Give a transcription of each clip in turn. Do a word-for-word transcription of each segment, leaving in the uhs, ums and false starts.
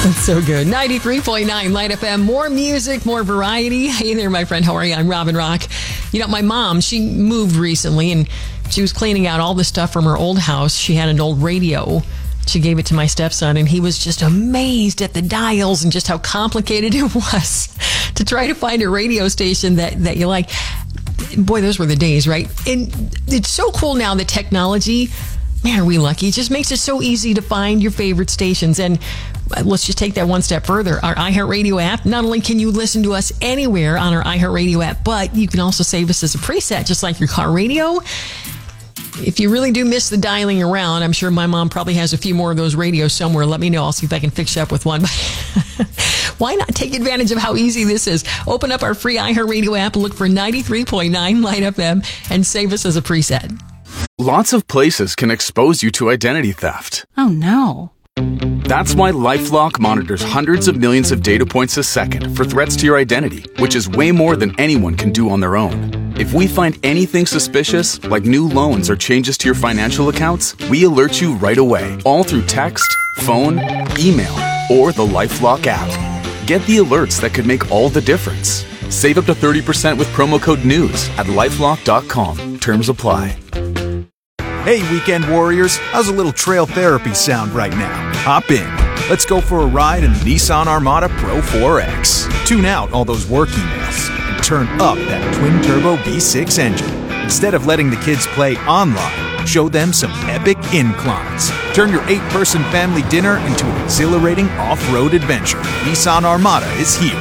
That's so good. ninety-three point nine Light F M. More music, more variety. Hey there, my friend. How are you? I'm Robin Rock. You know, my mom, she moved recently and she was cleaning out all the stuff from her old house. She had an old radio. She gave it to my stepson and he was just amazed at the dials and just how complicated it was to try to find a radio station that, that you like. Boy, those were the days, right? And it's so cool now, the technology. Man, are we lucky? It just makes it so easy to find your favorite stations. And let's just take that one step further. Our iHeartRadio app, not only can you listen to us anywhere on our iHeartRadio app, but you can also save us as a preset, just like your car radio. If you really do miss the dialing around, I'm sure my mom probably has a few more of those radios somewhere. Let me know. I'll see if I can fix you up with one. Why not take advantage of how easy this is? Open up our free iHeartRadio app, look for ninety-three point nine Light F M, and save us as a preset. Lots of places can expose you to identity theft. Oh, no. That's why LifeLock monitors hundreds of millions of data points a second for threats to your identity, which is way more than anyone can do on their own. If we find anything suspicious, like new loans or changes to your financial accounts, we alert you right away, all through text, phone, email, or the LifeLock app. Get the alerts that could make all the difference. Save up to thirty percent with promo code NEWS at lifelock dot com. Terms apply. Hey, weekend warriors, how's a little trail therapy sound right now? Hop in. Let's go for a ride in the Nissan Armada Pro four X. Tune out all those work emails and turn up that twin-turbo V six engine. Instead of letting the kids play online, show them some epic inclines. Turn your eight-person family dinner into an exhilarating off-road adventure. Nissan Armada is here.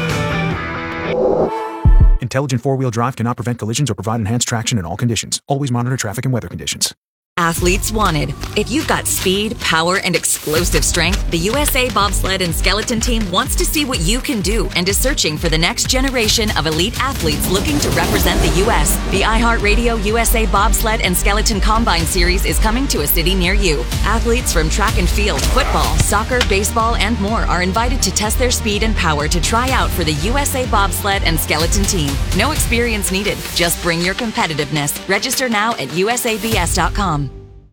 Intelligent four-wheel drive cannot prevent collisions or provide enhanced traction in all conditions. Always monitor traffic and weather conditions. Athletes wanted. If you've got speed, power, and explosive strength, the U S A Bobsled and Skeleton Team wants to see what you can do and is searching for the next generation of elite athletes looking to represent the U S The iHeartRadio U S A Bobsled and Skeleton Combine Series is coming to a city near you. Athletes from track and field, football, soccer, baseball, and more are invited to test their speed and power to try out for the U S A Bobsled and Skeleton Team. No experience needed. Just bring your competitiveness. Register now at U S A B S dot com.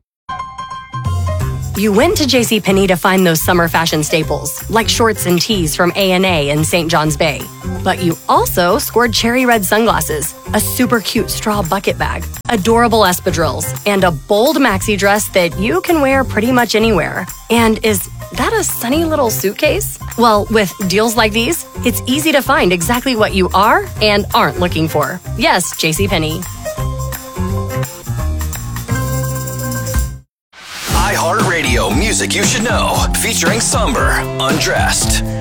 You went to JCPenney to find those summer fashion staples, like shorts and tees from A and A in Saint John's Bay. But you also scored cherry red sunglasses, a super cute straw bucket bag, adorable espadrilles, and a bold maxi dress that you can wear pretty much anywhere. And is that a sunny little suitcase? Well, with deals like these, it's easy to find exactly what you are and aren't looking for. Yes, JCPenney. iHeartRadio Music You Should Know, featuring Somber, Undressed.